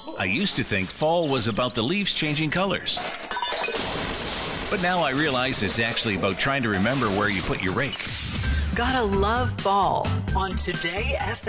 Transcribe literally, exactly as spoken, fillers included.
I used to think fall was about the leaves changing colors. But now I realize it's actually about trying to remember where you put your rake. Gotta love fall on Today F M.